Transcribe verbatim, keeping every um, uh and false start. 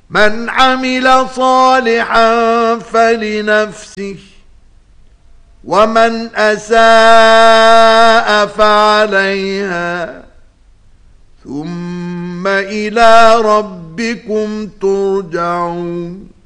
من عمل صالحا فلنفسه ومن أساء فعليها ثم إلى ربكم ترجعون